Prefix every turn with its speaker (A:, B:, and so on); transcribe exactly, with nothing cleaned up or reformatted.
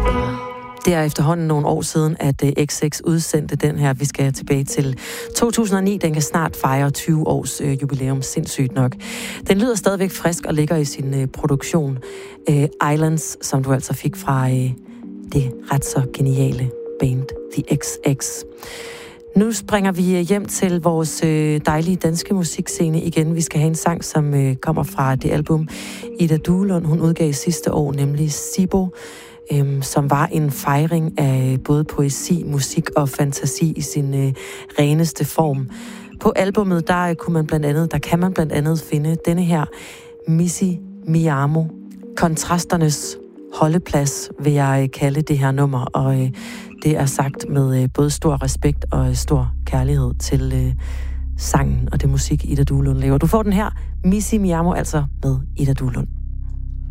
A: Det er efterhånden nogle år siden, at X X udsendte den her. Vi skal tilbage til to tusind og ni. Den kan snart fejre tyve års øh, jubilæum, sindssygt nok. Den lyder stadigvæk frisk og ligger i sin øh, produktion øh, Islands, som du altså fik fra øh, det ret så geniale band The X X. Nu springer vi hjem til vores øh, dejlige danske musikscene igen. Vi skal have en sang, som øh, kommer fra det album Ida Duelund, hun udgav sidste år, nemlig Sibo, Øhm, som var en fejring af både poesi, musik og fantasi i sin øh, reneste form. På albummet, der kunne man blandt andet, der kan man blandt andet finde denne her Missy Mi Amo. Kontrasternes holdeplads, vil jeg kalde det her nummer, og øh, det er sagt med øh, både stor respekt og øh, stor kærlighed til øh, sangen og det musik, Ida Duelund laver. Du får den her, Missy Mi Amo, altså med Ida Duelund.